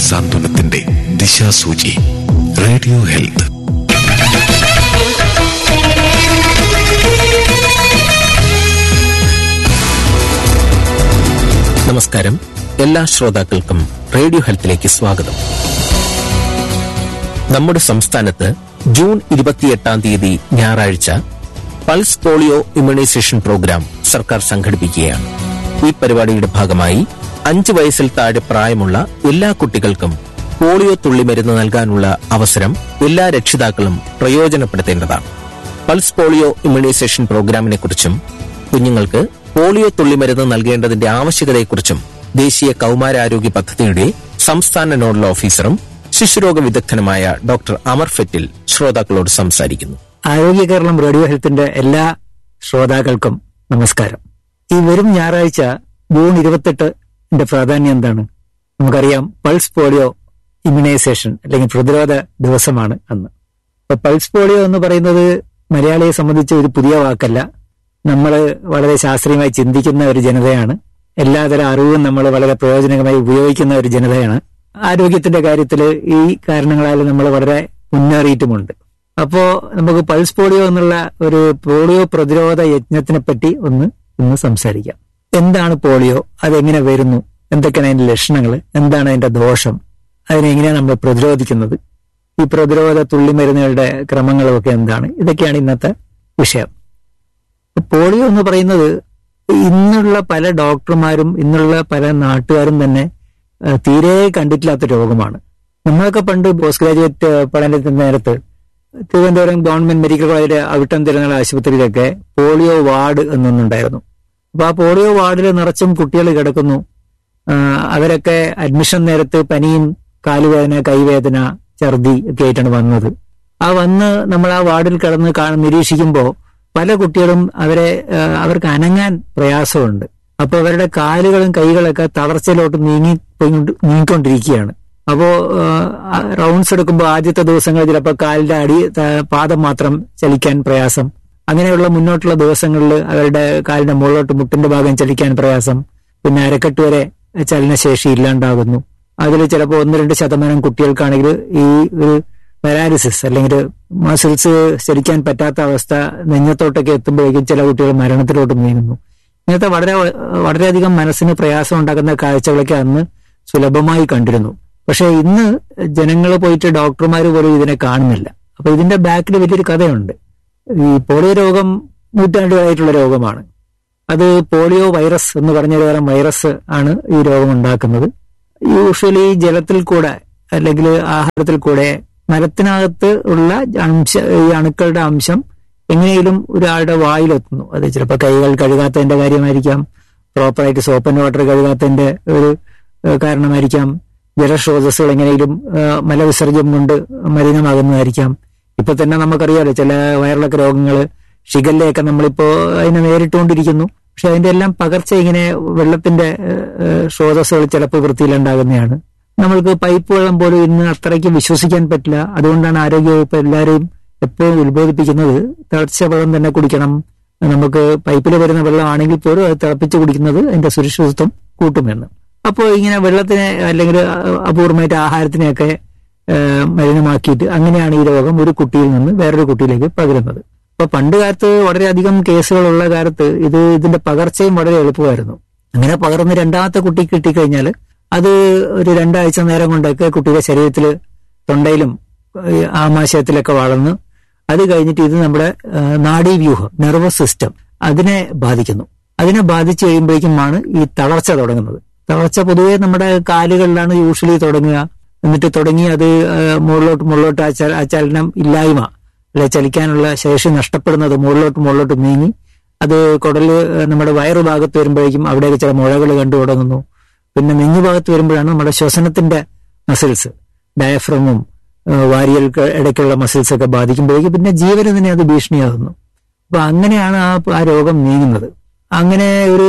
സാന്ത്വനത്തിന്റെ ദിശാസൂചി. Radio health. നമസ്കാരം. എല്ലാ ശ്രോതാക്കൾക്കും റേഡിയോ ഹെൽത്തിലേക്ക് സ്വാഗതം. നമ്മുടെ സംസ്ഥാനത്ത് ജൂൺ 28 ഞായറാഴ്ച പൾസ് പോളിയോ ഇമ്മ്യൂണൈസേഷൻ പ്രോഗ്രാം സർക്കാർ സംഘടിപ്പിക്കുകയാണ്. ഈ പരിപാടിയുടെ ഭാഗമായി 5 വയസ്സിൽ താഴെ പ്രായമുള്ള എല്ലാ കുട്ടികൾക്കും പോളിയോ തുള്ളിമരുന്ന് നൽകാനുള്ള അവസരം എല്ലാ രക്ഷിതാക്കളും പ്രയോജനപ്പെടുത്തേണ്ടതാണ്. പൾസ് പോളിയോ ഇമ്മ്യൂണൈസേഷൻ പ്രോഗ്രാമിനെ കുറിച്ചും കുഞ്ഞുങ്ങൾക്ക് പോളിയോ തുള്ളിമരുന്ന് നൽകേണ്ടതിന്റെ ആവശ്യകതയെക്കുറിച്ചും ദേശീയ കൌമാരാരോഗ്യ പദ്ധതിയുടെ സംസ്ഥാന നോഡൽ ഓഫീസറും ശിശുരോഗ വിദഗ്ധനുമായ ഡോക്ടർ അമർ ഫെറ്റിൽ ശ്രോതാക്കളോട് സംസാരിക്കുന്നു. ആരോഗ്യ കേരളം റേഡിയോ ഹെൽത്തിന്റെ എല്ലാ ശ്രോതാക്കൾക്കും നമസ്കാരം. ഈ വരും ഞായറാഴ്ച ജൂൺ 28 പ്രാധാന്യം എന്താണ്? നമുക്കറിയാം, പൾസ് പോളിയോ ഇമ്മ്യൂണൈസേഷൻ അല്ലെങ്കിൽ പ്രതിരോധ ദിവസമാണ് അന്ന്. അപ്പൊ പൾസ് പോളിയോ എന്ന് പറയുന്നത് മലയാളിയെ സംബന്ധിച്ച് ഒരു പുതിയ വാക്കല്ല. നമ്മൾ വളരെ ശാസ്ത്രീയമായി ചിന്തിക്കുന്ന ഒരു ജനതയാണ്. എല്ലാതരം അറിവും നമ്മൾ വളരെ പ്രയോജനകരമായി ഉപയോഗിക്കുന്ന ഒരു ജനതയാണ്. ആരോഗ്യത്തിന്റെ കാര്യത്തിൽ ഈ കാരണങ്ങളാൽ നമ്മൾ വളരെ മുന്നേറിയിട്ടുമുണ്ട്. അപ്പോ നമുക്ക് പൾസ് പോളിയോ എന്നുള്ള ഒരു പോളിയോ പ്രതിരോധ യജ്ഞത്തിനെ പറ്റി ഇന്ന് സംസാരിക്കാം. എന്താണ് പോളിയോ? അതെങ്ങനെ വരുന്നു? എന്തൊക്കെയാണ് അതിന്റെ ലക്ഷണങ്ങൾ? എന്താണ് അതിന്റെ ദോഷം? അതിനെങ്ങനെയാണ് നമ്മൾ പ്രതിരോധിക്കുന്നത്? ഈ പ്രതിരോധ തുള്ളിമരുന്നുകളുടെ ക്രമങ്ങളുമൊക്കെ എന്താണ്? ഇതൊക്കെയാണ് ഇന്നത്തെ വിഷയം. പോളിയോ എന്ന് പറയുന്നത് ഇന്നുള്ള പല ഡോക്ടർമാരും ഇന്നുള്ള പല നാട്ടുകാരും തന്നെ തീരെ കണ്ടിട്ടില്ലാത്ത രോഗമാണ്. നമ്മളൊക്കെ പണ്ട് പോസ്റ്റ് ഗ്രാജുവേറ്റ് പഠനത്തിന്റെ നേരത്ത് തിരുവനന്തപുരം ഗവൺമെന്റ് മെഡിക്കൽ കോളേജിലെ അവിട്ടം തിരുനാൾ ആശുപത്രിയിലൊക്കെ പോളിയോ വാർഡ് എന്നൊന്നുണ്ടായിരുന്നു. അപ്പൊ ആ പോളിയോ വാർഡിൽ നിറച്ചും കുട്ടികൾ കിടക്കുന്നു. അവരൊക്കെ അഡ്മിഷൻ നേരത്ത് പനിയും കാലുവേദന, കൈവേദന, ഛർദി ഒക്കെ ആയിട്ടാണ് വന്നത്. വന്ന് നമ്മൾ ആ വാർഡിൽ കിടന്ന് നിരീക്ഷിക്കുമ്പോൾ പല കുട്ടികളും അവർക്ക് അനങ്ങാൻ പ്രയാസമുണ്ട്. അപ്പൊ അവരുടെ കാലുകളും കൈകളൊക്കെ തളർച്ചയിലോട്ട് നീങ്ങിക്കൊണ്ടിരിക്കുകയാണ്. അപ്പോ റൗണ്ട്സ് എടുക്കുമ്പോൾ ആദ്യത്തെ ദിവസങ്ങളിൽ ചിലപ്പോൾ കാലിന്റെ പാദം മാത്രം ചലിക്കാൻ പ്രയാസം. അങ്ങനെയുള്ള മുന്നോട്ടുള്ള ദിവസങ്ങളിൽ അവരുടെ കാലിന്റെ മുകളിലോട്ട് മുട്ടിന്റെ ഭാഗം ചലിക്കാൻ പ്രയാസം. പിന്നെ അരക്കെട്ട് വരെ ചലനശേഷി ഇല്ലാണ്ടാകുന്നു. അതിൽ ചിലപ്പോൾ 1-2% കുട്ടികൾക്കാണെങ്കിൽ ഈ ഒരു പാരാലിസിസ് അല്ലെങ്കിൽ മസിൽസ് ചലിക്കാൻ പറ്റാത്ത അവസ്ഥ നെഞ്ഞത്തോട്ടൊക്കെ എത്തുമ്പോഴേക്കും ചില കുട്ടികൾ മരണത്തിലോട്ട് നീങ്ങുന്നു. ഇങ്ങനത്തെ വളരെയധികം മനസ്സിന് പ്രയാസം ഉണ്ടാക്കുന്ന കാഴ്ചകളൊക്കെ അന്ന് സുലഭമായി കണ്ടിരുന്നു. പക്ഷെ ഇന്ന് ജനങ്ങൾ പോയിട്ട് ഡോക്ടർമാർ പോലും ഇതിനെ കാണുന്നില്ല. അപ്പൊ ഇതിന്റെ ബാക്കിൽ വലിയൊരു കഥയുണ്ട്. ഈ പോളിയോ രോഗം നൂറ്റാണ്ടുകളായിട്ടുള്ള രോഗമാണ്. അത് പോളിയോ വൈറസ് എന്ന് പറഞ്ഞൊരു തരം വൈറസ് ആണ് ഈ രോഗം ഉണ്ടാക്കുന്നത്. യൂഷ്വലി ജലത്തിൽ കൂടെ അല്ലെങ്കിൽ ആഹാരത്തിൽ കൂടെ മരത്തിനകത്ത് ഉള്ള ഈ അണുക്കളുടെ അംശം എങ്ങനെയും ഒരാളുടെ വായിലെത്തുന്നു. അത് ചിലപ്പോൾ കൈകൾ കഴുകാത്തതിന്റെ കാര്യമായിരിക്കാം, പ്രോപ്പറായിട്ട് സോപ്പ് ആൻഡ് വാട്ടർ കഴുകാത്തതിന്റെ ഒരു കാരണമായിരിക്കാം, ജലസ്രോതസ്സുകൾ എങ്ങനെയും മലവിസർജ്യം കൊണ്ട് മലിനമാകുന്നതായിരിക്കാം. ഇപ്പൊ തന്നെ നമുക്കറിയാലോ ചില വയറിളക്ക രോഗങ്ങൾ, ഷിഗല്ലയൊക്കെ നമ്മളിപ്പോ അതിനെ നേരിട്ടുകൊണ്ടിരിക്കുന്നു. പക്ഷെ അതിന്റെ എല്ലാം പകർച്ച ഇങ്ങനെ വെള്ളത്തിന്റെ സ്രോതസ്സുകൾ ചിലപ്പോൾ വൃത്തിയിലുണ്ടാകുന്നതാണ്. നമ്മൾക്ക് പൈപ്പ് വെള്ളം പോലും ഇന്ന് അത്രയ്ക്ക് വിശ്വസിക്കാൻ പറ്റില്ല. അതുകൊണ്ടാണ് ആരോഗ്യവകുപ്പ് എല്ലാവരെയും എപ്പോഴും ഉത്ബോധിപ്പിക്കുന്നത് തിളച്ച വെള്ളം തന്നെ കുടിക്കണം. നമുക്ക് പൈപ്പിൽ വരുന്ന വെള്ളമാണെങ്കിൽ പോലും അത് തിളപ്പിച്ച് കുടിക്കുന്നത് അതിന്റെ സുരക്ഷിതത്വം കൂട്ടുമെന്ന്. അപ്പോൾ ഇങ്ങനെ വെള്ളത്തിനെ അല്ലെങ്കിൽ അപൂർവമായിട്ട് ആഹാരത്തിനെയൊക്കെ മലിനമാക്കിയിട്ട് അങ്ങനെയാണ് ഈ രോഗം ഒരു കുട്ടിയിൽ നിന്ന് വേറൊരു കുട്ടിയിലേക്ക് പകരുന്നത്. അപ്പൊ പണ്ട് കാലത്ത് വളരെയധികം കേസുകളുള്ള കാലത്ത് ഇതിന്റെ പകർച്ചയും വളരെ എളുപ്പമായിരുന്നു. അങ്ങനെ പകർന്ന് രണ്ടാമത്തെ കുട്ടി കിട്ടിക്കഴിഞ്ഞാൽ അത് ഒരു 2 ആഴ്ച നേരം കൊണ്ടൊക്കെ കുട്ടിയുടെ ശരീരത്തിൽ തൊണ്ടയിലും ആമാശയത്തിലൊക്കെ വളർന്ന് അത് കഴിഞ്ഞിട്ട് ഇത് നമ്മുടെ നാഡീവ്യൂഹം, നെർവസ് സിസ്റ്റം അതിനെ ബാധിക്കുന്നു. അതിനെ ബാധിച്ചു കഴിയുമ്പോഴേക്കുമാണ് ഈ തളർച്ച തുടങ്ങുന്നത്. തളർച്ച പൊതുവെ നമ്മുടെ കാലുകളിലാണ് യൂഷ്വലി തുടങ്ങുക. എന്നിട്ട് തുടങ്ങി അത് മുകളിലോട്ട് ആ ചലനം ഇല്ലായ്മ അല്ലെ ചലിക്കാനുള്ള ശേഷി നഷ്ടപ്പെടുന്നത് മുകളിലോട്ട് നീങ്ങി അത് കുടല് നമ്മുടെ വയറു ഭാഗത്ത് വരുമ്പോഴേക്കും അവിടെയൊക്കെ ചില മുഴകൾ കണ്ടു തുടങ്ങുന്നു. പിന്നെ നെഞ്ഞു ഭാഗത്ത് വരുമ്പോഴാണ് നമ്മുടെ ശ്വസനത്തിന്റെ മസിൽസ്, ഡയഫ്രമും വാരിയൽക്ക് ഇടയ്ക്കുള്ള മസിൽസ് ഒക്കെ ബാധിക്കുമ്പോഴേക്കും പിന്നെ ജീവന് തന്നെ അത് ഭീഷണിയാകുന്നു. അപ്പൊ അങ്ങനെയാണ് ആ രോഗം നീങ്ങുന്നത്. അങ്ങനെ ഒരു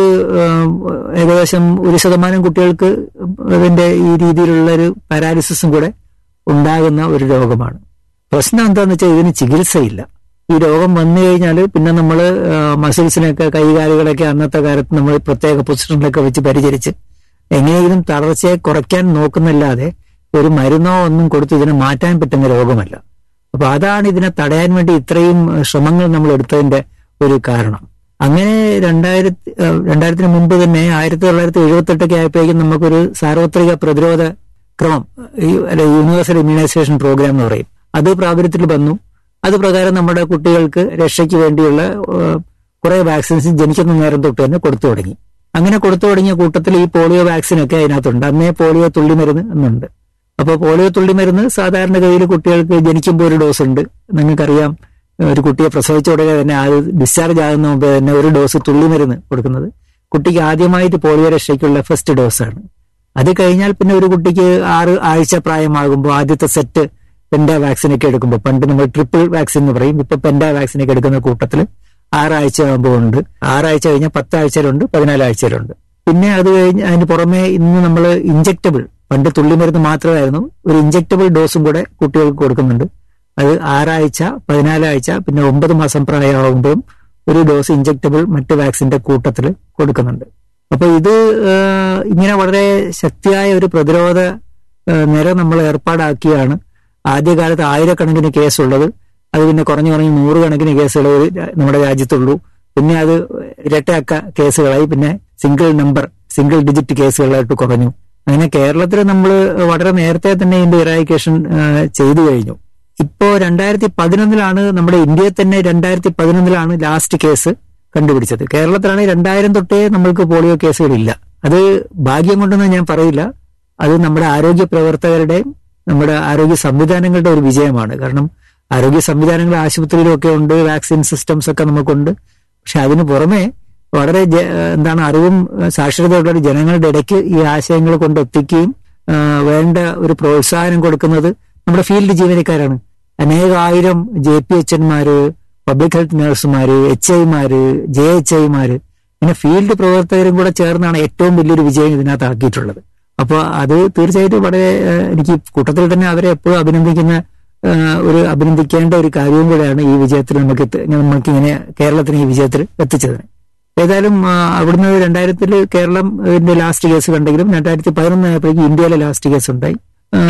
ഏകദേശം 1% കുട്ടികൾക്ക് അതിന്റെ ഈ രീതിയിലുള്ള ഒരു പാരാലിസിസും കൂടെ ഉണ്ടാകുന്ന ഒരു രോഗമാണ്. പ്രശ്നം എന്താന്ന് വെച്ചാൽ ഇതിന് ചികിത്സയില്ല. ഈ രോഗം വന്നു കഴിഞ്ഞാൽ പിന്നെ നമ്മൾ മസിൽസിനൊക്കെ കൈകാലുകളൊക്കെ അന്നത്തെ കാലത്ത് നമ്മൾ പ്രത്യേക പൊസിഷനിലൊക്കെ വെച്ച് പരിചരിച്ച് എങ്ങനെയെങ്കിലും തളർച്ചയെ കുറയ്ക്കാൻ നോക്കുന്നല്ലാതെ ഒരു മരുന്നോ ഒന്നും കൊടുത്ത് ഇതിനെ മാറ്റാൻ പറ്റുന്ന രോഗമല്ല. അപ്പൊ അതാണ് ഇതിനെ തടയാൻ വേണ്ടി ഇത്രയും ശ്രമങ്ങൾ നമ്മൾ എടുത്തതിന്റെ ഒരു കാരണം. അങ്ങനെ 2000 മുമ്പ് തന്നെ 1978 ആയപ്പോഴേക്കും നമുക്കൊരു സാർവത്രിക പ്രതിരോധ ക്രമം, യൂണിവേഴ്സൽ ഇമ്മ്യൂണൈസേഷൻ പ്രോഗ്രാം എന്ന് പറയും, അത് പ്രാബല്യത്തിൽ വന്നു. അത് പ്രകാരം നമ്മുടെ കുട്ടികൾക്ക് രക്ഷയ്ക്ക് വേണ്ടിയുള്ള കുറെ വാക്സിൻസ് ജനിക്കുന്ന നേരം തൊട്ട് തന്നെ കൊടുത്തു തുടങ്ങി. അങ്ങനെ കൊടുത്തു തുടങ്ങിയ കൂട്ടത്തിൽ ഈ പോളിയോ വാക്സിനൊക്കെ അതിനകത്തുണ്ട്. അന്നേ പോളിയോ തുള്ളിമരുന്ന് എന്നുണ്ട്. അപ്പോൾ പോളിയോ തുള്ളിമരുന്ന് സാധാരണഗതിയിൽ കുട്ടികൾക്ക് ജനിക്കുമ്പോൾ ഒരു ഡോസ് ഉണ്ട്. നിങ്ങൾക്കറിയാം, ഒരു കുട്ടിയെ പ്രസവിച്ച ഉടനെ തന്നെ അത് ഡിസ്ചാർജ് ആകുന്ന മുമ്പ് തന്നെ ഒരു ഡോസ് തുള്ളിമരുന്ന് കൊടുക്കുന്നത് കുട്ടിക്ക് ആദ്യമായിട്ട് പോളിയോ രക്ഷയ്ക്കുള്ള ഫസ്റ്റ് ഡോസാണ്. അത് കഴിഞ്ഞാൽ പിന്നെ ഒരു കുട്ടിക്ക് 6 ആഴ്ച പ്രായമാകുമ്പോൾ ആദ്യത്തെ സെറ്റ് പെൻഡ വാക്സിനൊക്കെ എടുക്കുമ്പോൾ, പണ്ട് നമ്മൾ ട്രിപ്പിൾ വാക്സിൻ എന്ന് പറയും, ഇപ്പൊ പെൻഡ വാക്സിനൊക്കെ എടുക്കുന്ന കൂട്ടത്തിൽ 6 ആഴ്ച ആകുമ്പോൾ ഉണ്ട്. 6 ആഴ്ച കഴിഞ്ഞാൽ 10 ആഴ്ചയിലുണ്ട്, 14 ആഴ്ചയിലുണ്ട്. പിന്നെ അത് കഴിഞ്ഞ് അതിന് പുറമെ ഇന്ന് നമ്മൾ ഇഞ്ചക്റ്റബിൾ, പണ്ട് തുള്ളിമരുന്ന് മാത്രമായിരുന്നു, ഒരു ഇഞ്ചക്റ്റബിൾ ഡോസും കൂടെ കുട്ടികൾക്ക് കൊടുക്കുന്നുണ്ട്. അത് 6 ആഴ്ച, 14 ആഴ്ച, പിന്നെ 9 മാസം പ്രായമാകുമ്പോഴും ഒരു ഡോസ് ഇഞ്ചക്റ്റബിൾ മറ്റ് വാക്സിന്റെ കൂട്ടത്തിൽ കൊടുക്കുന്നുണ്ട്. അപ്പൊ ഇത് ഇങ്ങനെ വളരെ ശക്തിയായ ഒരു പ്രതിരോധ നിര നമ്മൾ ഏർപ്പാടാക്കിയാണ്. ആദ്യകാലത്ത് 1000കണക്കിന് കേസുള്ളത് അത് പിന്നെ കുറഞ്ഞു 100 കണക്കിന് കേസുകൾ നമ്മുടെ രാജ്യത്തുള്ളൂ. പിന്നെ അത് ഇരട്ടയാക്ക കേസുകളായി, പിന്നെ സിംഗിൾ ഡിജിറ്റ് കേസുകളായിട്ട് കുറഞ്ഞു. അങ്ങനെ കേരളത്തിൽ നമ്മൾ വളരെ നേരത്തെ തന്നെ ഇതിന്റെ ഇറാഡിക്കേഷൻ ചെയ്തു കഴിഞ്ഞു. ഇപ്പോ 2011 നമ്മുടെ ഇന്ത്യയിൽ തന്നെ 2011 ലാസ്റ്റ് കേസ് കണ്ടുപിടിച്ചത്. കേരളത്തിലാണ് 2000 തൊട്ടേ നമ്മൾക്ക് പോളിയോ കേസുകളില്ല. അത് ഭാഗ്യം കൊണ്ടെന്ന് ഞാൻ പറയില്ല, അത് നമ്മുടെ ആരോഗ്യ പ്രവർത്തകരുടെയും നമ്മുടെ ആരോഗ്യ സംവിധാനങ്ങളുടെ ഒരു വിജയമാണ്. കാരണം ആരോഗ്യ സംവിധാനങ്ങൾ ആശുപത്രിയിലൊക്കെ ഉണ്ട്, വാക്സിൻ സിസ്റ്റംസ് ഒക്കെ നമുക്കുണ്ട്. പക്ഷെ അതിനു പുറമെ വളരെ അറിവും സാക്ഷരതയുള്ള ജനങ്ങളുടെ ഇടയ്ക്ക് ഈ ആശയങ്ങൾ കൊണ്ടെത്തിക്കുകയും വേണ്ട ഒരു പ്രോത്സാഹനം കൊടുക്കുന്നത് നമ്മുടെ ഫീൽഡ് ജീവനക്കാരാണ്. അനേകായിരം JPHന്മാര്, പബ്ലിക് ഹെൽത്ത് നഴ്സുമാര്, HIമാര്, JHIമാര്, പിന്നെ ഫീൽഡ് പ്രവർത്തകരും കൂടെ ചേർന്നാണ് ഏറ്റവും വലിയൊരു വിജയം ഇതിനകത്ത് ആക്കിയിട്ടുള്ളത്. അപ്പോൾ അത് തീർച്ചയായിട്ടും വളരെ എനിക്ക് കൂട്ടത്തിൽ തന്നെ അവരെ എപ്പോഴും അഭിനന്ദിക്കേണ്ട ഒരു കാര്യവും കൂടെയാണ് ഈ വിജയത്തിൽ നമുക്കിങ്ങനെ കേരളത്തിന് ഈ വിജയത്തിൽ എത്തിച്ചതിന്. ഏതായാലും അവിടുന്ന് 2000 കേരളത്തിന്റെ ലാസ്റ്റ് കേസ് കണ്ടെങ്കിലും 2011 ആയപ്പോഴേക്കും ഇന്ത്യയിലെ ലാസ്റ്റ് കേസ് ഉണ്ടായി.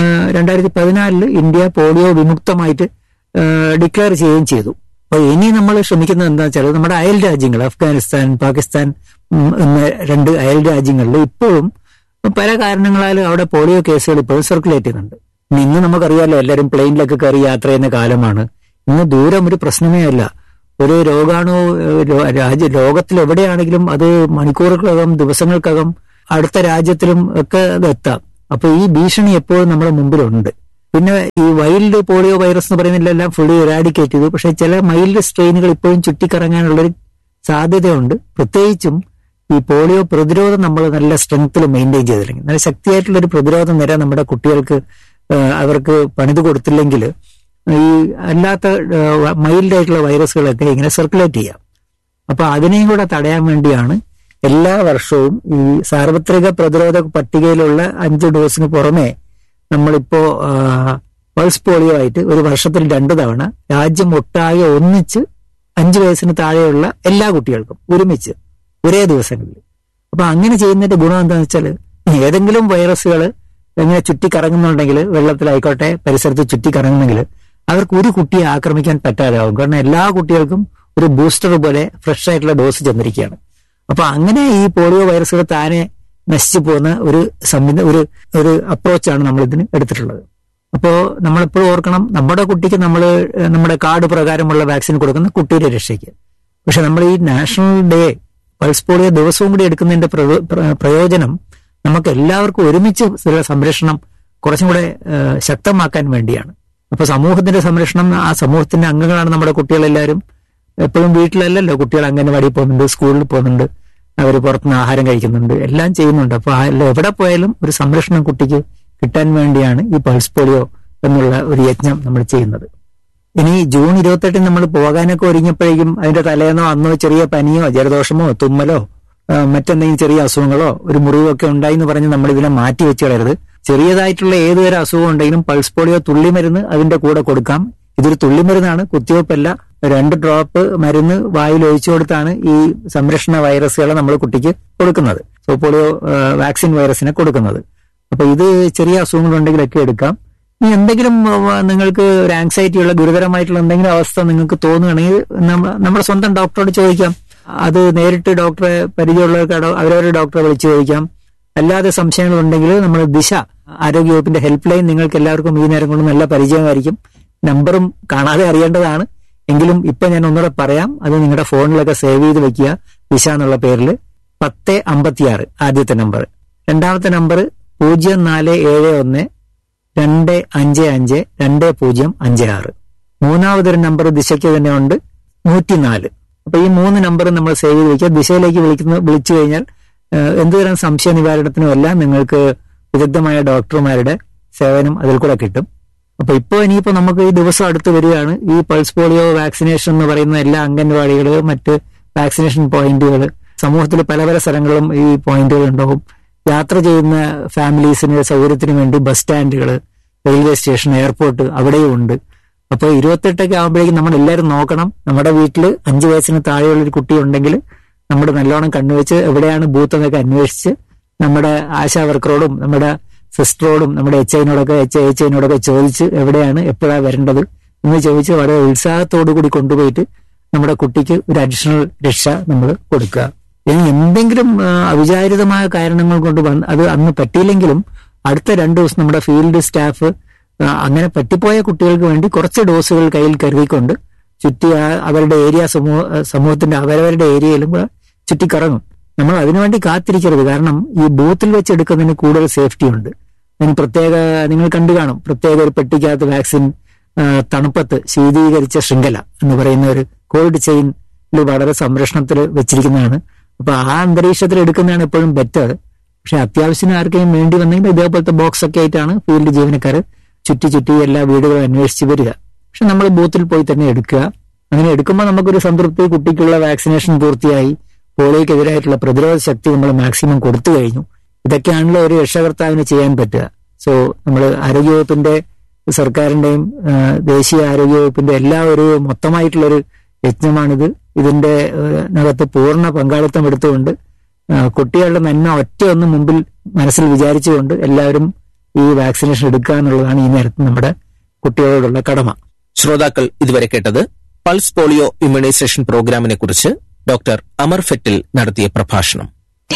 2014 ഇന്ത്യ പോളിയോ വിമുക്തമായിട്ട് ഡിക്ലെയർ ചെയ്യുകയും ചെയ്തു. അപ്പൊ ഇനി നമ്മൾ ശ്രമിക്കുന്നത് എന്താ വെച്ചാൽ നമ്മുടെ അയൽ രാജ്യങ്ങൾ അഫ്ഗാനിസ്ഥാൻ, പാകിസ്ഥാൻ എന്ന 2 അയൽ രാജ്യങ്ങളിൽ ഇപ്പോഴും പല കാരണങ്ങളാൽ അവിടെ പോളിയോ കേസുകൾ ഇപ്പോഴും സർക്കുലേറ്റ് ചെയ്യുന്നുണ്ട്. ഇന്ന് നമുക്കറിയാമല്ലോ, എല്ലാവരും പ്ലെയിനിലൊക്കെ കയറി യാത്ര ചെയ്യുന്ന കാലമാണ്. ഇന്ന് ദൂരം ഒരു പ്രശ്നമേ അല്ല. ഒരു രോഗാണു ലോകത്തിൽ എവിടെയാണെങ്കിലും അത് മണിക്കൂറുകൾക്കകം, ദിവസങ്ങൾക്കകം അടുത്ത രാജ്യത്തിലും ഒക്കെ അത് എത്താം. അപ്പൊ ഈ ഭീഷണി എപ്പോഴും നമ്മുടെ മുമ്പിലുണ്ട്. പിന്നെ ഈ വൈൽഡ് പോളിയോ വൈറസ് എന്ന് പറയുന്നതിലെല്ലാം ഫുള്ളി ഇറാഡിക്കേറ്റ് ചെയ്തു. പക്ഷെ ചില മൈൽഡ് സ്ട്രെയിനുകൾ ഇപ്പോഴും ചുറ്റിക്കറങ്ങാനുള്ളൊരു സാധ്യതയുണ്ട്. പ്രത്യേകിച്ചും ഈ പോളിയോ പ്രതിരോധം നമ്മൾ നല്ല സ്ട്രെങ്ത്തിൽ മെയിൻറ്റെയിൻ ചെയ്തില്ലെങ്കിൽ, നല്ല ശക്തിയായിട്ടുള്ളൊരു പ്രതിരോധ നിര നമ്മുടെ കുട്ടികൾക്ക് അവർക്ക് പണിത് കൊടുത്തില്ലെങ്കിൽ ഈ അല്ലാത്ത മൈൽഡായിട്ടുള്ള വൈറസുകളൊക്കെ ഇങ്ങനെ സർക്കുലേറ്റ് ചെയ്യാം. അപ്പൊ അതിനെയും കൂടെ തടയാൻ വേണ്ടിയാണ് എല്ലാ വർഷവും ഈ സാർവത്രിക പ്രതിരോധ പട്ടികയിലുള്ള 5 ഡോസിന് പുറമെ നമ്മളിപ്പോ പൾസ് പോളിയോ ആയിട്ട് ഒരു വർഷത്തിൽ 2 തവണ രാജ്യം ഒട്ടാകെ ഒന്നിച്ച് 5 വയസ്സിന് താഴെയുള്ള എല്ലാ കുട്ടികൾക്കും ഒരുമിച്ച് ഒരേ ദിവസങ്ങളിൽ. അപ്പൊ അങ്ങനെ ചെയ്യുന്നതിന്റെ ഗുണം എന്താണെന്ന് വെച്ചാൽ ഏതെങ്കിലും വൈറസുകൾ എങ്ങനെ ചുറ്റിക്കറങ്ങുന്നുണ്ടെങ്കിൽ, വെള്ളത്തിലായിക്കോട്ടെ പരിസരത്ത് ചുറ്റിക്കറങ്ങുന്നെങ്കിൽ അവർക്ക് ഒരു കുട്ടിയെ ആക്രമിക്കാൻ പറ്റാതാവും. കാരണം എല്ലാ കുട്ടികൾക്കും ഒരു ബൂസ്റ്റർ പോലെ ഫ്രഷ് ആയിട്ടുള്ള ഡോസ് ചെന്നിരിക്കുകയാണ്. അപ്പൊ അങ്ങനെ ഈ പോളിയോ വൈറസുകൾ താനെ നശിച്ചു പോകുന്ന ഒരു അപ്രോച്ചാണ് നമ്മൾ ഇതിന് എടുത്തിട്ടുള്ളത്. അപ്പോ നമ്മളെപ്പോഴും ഓർക്കണം, നമ്മുടെ കുട്ടിക്ക് നമ്മുടെ കാർഡ് പ്രകാരമുള്ള വാക്സിൻ കൊടുക്കുന്ന കുട്ടിയുടെ രക്ഷയ്ക്ക്. പക്ഷെ നമ്മൾ ഈ നാഷണൽ ഡേ പൾസ് പോളിയോ ദിവസവും കൂടി എടുക്കുന്നതിന്റെ പ്രയോജനം നമുക്ക് എല്ലാവർക്കും ഒരുമിച്ച് സംരക്ഷണം കുറച്ചും കൂടെ ശക്തമാക്കാൻ വേണ്ടിയാണ്. അപ്പൊ സമൂഹത്തിന്റെ സംരക്ഷണം, ആ സമൂഹത്തിന്റെ അംഗങ്ങളാണ് നമ്മുടെ കുട്ടികളെല്ലാവരും. എപ്പോഴും വീട്ടിലല്ലല്ലോ, കുട്ടികൾ അംഗനവാടിയിൽ പോകുന്നുണ്ട്, സ്കൂളിൽ പോകുന്നുണ്ട്, അവർ പുറത്തുനിന്ന് ആഹാരം കഴിക്കുന്നുണ്ട്, എല്ലാം ചെയ്യുന്നുണ്ട്. അപ്പൊ എവിടെ പോയാലും ഒരു സംരക്ഷണം കുട്ടിക്ക് കിട്ടാൻ വേണ്ടിയാണ് ഈ പൾസ് പോളിയോ എന്നുള്ള ഒരു യജ്ഞം നമ്മൾ ചെയ്യുന്നത്. ഇനി ജൂൺ 28 നമ്മൾ പോകാനൊക്കെ ഒരുങ്ങിയപ്പോഴേക്കും അതിന്റെ തലേന്നോ അന്നോ ചെറിയ പനിയോ ജലദോഷമോ തുമ്മലോ മറ്റെന്തെങ്കിലും ചെറിയ അസുഖങ്ങളോ ഒരു മുറിവോ ഒക്കെ ഉണ്ടായി എന്ന് പറഞ്ഞ് നമ്മൾ ഇതിനെ മാറ്റി വെച്ച് കളയരുത്. ചെറിയതായിട്ടുള്ള ഏതുതരം അസുഖം ഉണ്ടെങ്കിലും പൾസ് പോളിയോ തുള്ളിമരുന്ന് അതിന്റെ കൂടെ കൊടുക്കാം. ഇതൊരു തുള്ളിമരുന്നാണ്, കുത്തിവെപ്പല്ല. 2 ഡ്രോപ്പ് മരുന്ന് വായിൽ ഒഴിച്ചു കൊടുത്താണ് ഈ സംരക്ഷണ വൈറസുകളെ നമ്മൾ കുട്ടിക്ക് കൊടുക്കുന്നത്, പോളിയോ വാക്സിൻ വൈറസിനെ കൊടുക്കുന്നത്. അപ്പൊ ഇത് ചെറിയ അസുഖങ്ങളുണ്ടെങ്കിലൊക്കെ എടുക്കാം. ഇനി എന്തെങ്കിലും നിങ്ങൾക്ക് ഒരു ആങ്സൈറ്റി ഉള്ള ഗുരുതരമായിട്ടുള്ള എന്തെങ്കിലും അവസ്ഥ നിങ്ങൾക്ക് തോന്നുകയാണെങ്കിൽ നമ്മുടെ സ്വന്തം ഡോക്ടറോട് ചോദിക്കാം. അത് നേരിട്ട് ഡോക്ടറെ പരിചയമുള്ളവർക്ക് അവരവരുടെ ഡോക്ടറെ വിളിച്ചു ചോദിക്കാം. അല്ലാതെ സംശയങ്ങൾ ഉണ്ടെങ്കിൽ നമ്മൾ ദിശ ആരോഗ്യവകുപ്പിന്റെ ഹെൽപ്പ് ലൈൻ നിങ്ങൾക്ക് എല്ലാവർക്കും ഈ നേരം കൊണ്ട് നല്ല പരിചയമായിരിക്കും. നമ്പറും കാണാതെ അറിയേണ്ടതാണ്, എങ്കിലും ഇപ്പൊ ഞാൻ ഒന്നുകൂടെ പറയാം. അത് നിങ്ങളുടെ ഫോണിലൊക്കെ സേവ് ചെയ്ത് വെക്കുക. ദിശ എന്നുള്ള പേരിൽ 1056 ആദ്യത്തെ നമ്പർ. രണ്ടാമത്തെ നമ്പർ 0471-255-2056. മൂന്നാമതൊരു നമ്പർ ദിശയ്ക്ക് തന്നെ ഉണ്ട്, 104. അപ്പൊ ഈ 3 നമ്പർ നമ്മൾ സേവ് ചെയ്ത് വെക്കുക. ദിശയിലേക്ക് വിളിച്ചു കഴിഞ്ഞാൽ എന്തുതരം സംശയ നിവാരണത്തിനും എല്ലാം നിങ്ങൾക്ക് വിദഗ്ധമായ ഡോക്ടർമാരുടെ സേവനം അതിൽ കൂടെ കിട്ടും. അപ്പൊ ഇനിയിപ്പോ നമുക്ക് ഈ ദിവസം അടുത്ത് വരികയാണ്. ഈ പൾസ് പോളിയോ വാക്സിനേഷൻ എന്ന് പറയുന്ന എല്ലാ അംഗൻവാടികൾ, മറ്റ് വാക്സിനേഷൻ പോയിന്റുകൾ, സമൂഹത്തിൽ പല പല സ്ഥലങ്ങളിലും ഈ പോയിന്റുകൾ ഉണ്ടാവും. യാത്ര ചെയ്യുന്ന ഫാമിലീസിന് സൗകര്യത്തിന് വേണ്ടി ബസ് സ്റ്റാൻഡുകൾ, റെയിൽവേ സ്റ്റേഷൻ, എയർപോർട്ട് അവിടെയും ഉണ്ട്. അപ്പൊ 28 ആകുമ്പോഴേക്കും നമ്മൾ എല്ലാവരും നോക്കണം. നമ്മുടെ വീട്ടിൽ 5 വയസ്സിന് താഴെയുള്ളൊരു കുട്ടി ഉണ്ടെങ്കിൽ നമ്മുടെ നല്ലോണം കണ്ണുവെച്ച് എവിടെയാണ് ബൂത്ത് എന്നൊക്കെ അന്വേഷിച്ച് നമ്മുടെ ആശാ വർക്കറോടും നമ്മുടെ സിസ്റ്ററോടും നമ്മുടെ എച്ച്.ഐനോടൊക്കെ ചോദിച്ച് എവിടെയാണ് എപ്പോഴാണ് വരേണ്ടത് എന്ന് ചോദിച്ച് വളരെ ഉത്സാഹത്തോടു കൂടി കൊണ്ടുപോയിട്ട് നമ്മുടെ കുട്ടിക്ക് ഒരു അഡീഷണൽ രക്ഷ നമ്മൾ കൊടുക്കുക. ഇനി എന്തെങ്കിലും അവിചാരിതമായ കാരണങ്ങൾ കൊണ്ട് അത് അന്ന് പറ്റിയില്ലെങ്കിലും അടുത്ത 2 ദിവസം നമ്മുടെ ഫീൽഡ് സ്റ്റാഫ് അങ്ങനെ പറ്റിപ്പോയ കുട്ടികൾക്ക് വേണ്ടി കുറച്ച് ഡോസുകൾ കയ്യിൽ കരുതിക്കൊണ്ട് ചുറ്റി അവരുടെ ഏരിയ സമൂഹത്തിന്റെ അവരവരുടെ ഏരിയയിലും ചുറ്റിക്കറങ്ങും. നമ്മൾ അതിനുവേണ്ടി കാത്തിരിക്കരുത്. കാരണം ഈ ബൂത്തിൽ വെച്ച് എടുക്കുന്നതിന് കൂടുതൽ സേഫ്റ്റി ഉണ്ട്. അതിന് നിങ്ങൾ കണ്ടു കാണും, പ്രത്യേക ഒരു പെട്ടിക്കകത്ത് വാക്സിൻ തണുപ്പത്ത് ശീതീകരിച്ച ശൃംഖല എന്ന് പറയുന്ന ഒരു കോൾഡ് ചെയിനിൽ വളരെ സംരക്ഷണത്തിൽ വെച്ചിരിക്കുന്നതാണ്. അപ്പൊ ആ അന്തരീക്ഷത്തിൽ എടുക്കുന്നതാണ് എപ്പോഴും ബെറ്റർ. പക്ഷെ അത്യാവശ്യം ആർക്കെങ്കിലും വേണ്ടി വന്നെങ്കിൽ ഇതേപോലത്തെ ബോക്സ് ഒക്കെ ആയിട്ടാണ് ഫീൽഡ് ജീവനക്കാർ ചുറ്റി എല്ലാ വീടുകളും അന്വേഷിച്ച് വരിക. പക്ഷെ നമ്മൾ ബൂത്തിൽ പോയി തന്നെ എടുക്കുക. അങ്ങനെ എടുക്കുമ്പോൾ നമുക്കൊരു സംതൃപ്തി, കുട്ടിക്കുള്ള വാക്സിനേഷൻ പൂർത്തിയായി, പോളിയോക്കെതിരായിട്ടുള്ള പ്രതിരോധ ശക്തി നമ്മൾ മാക്സിമം കൊടുത്തു കഴിഞ്ഞു. ഇതൊക്കെയാണല്ലോ ഒരു രക്ഷകർത്താവിന് ചെയ്യാൻ പറ്റുക. സോ നമ്മൾ ആരോഗ്യവകുപ്പിന്റെ, സർക്കാരിന്റെയും ദേശീയ ആരോഗ്യവകുപ്പിന്റെ എല്ലാ ഒരു മൊത്തമായിട്ടുള്ളൊരു യജ്ഞമാണിത്. ഇതിന്റെ അകത്ത് പൂർണ്ണ പങ്കാളിത്തം എടുത്തുകൊണ്ട് കുട്ടികളുടെ നന്മ ഒറ്റയൊന്ന് മുമ്പിൽ മനസ്സിൽ വിചാരിച്ചുകൊണ്ട് എല്ലാവരും ഈ വാക്സിനേഷൻ എടുക്കുക എന്നുള്ളതാണ് ഈ നേരത്ത് നമ്മുടെ കുട്ടികളോടുള്ള കടമ. ശ്രോതാക്കൾ ഇതുവരെ കേട്ടത് പൾസ് പോളിയോ ഇമ്മ്യൂണൈസേഷൻ പ്രോഗ്രാമിനെ കുറിച്ച് ഡോക്ടർ അമർ ഫെറ്റിൽ നടത്തിയ പ്രഭാഷണം.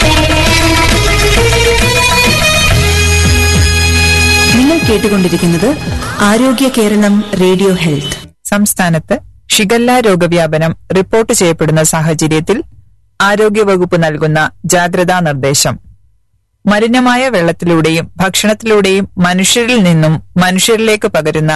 നിങ്ങൾ കേട്ടുകൊണ്ടിരിക്കുന്നത് ആരോഗ്യ കേരളം റേഡിയോ ഹെൽത്ത്. സംസ്ഥാനത്ത് ഷിഗല്ല രോഗവ്യാപനം റിപ്പോർട്ട് ചെയ്യപ്പെടുന്ന സാഹചര്യത്തിൽ ആരോഗ്യവകുപ്പ് നൽകുന്ന ജാഗ്രതാ നിർദ്ദേശം: മലിനമായ വെള്ളത്തിലൂടെയും ഭക്ഷണത്തിലൂടെയും മനുഷ്യരിൽ നിന്നും മനുഷ്യരിലേക്ക് പകരുന്ന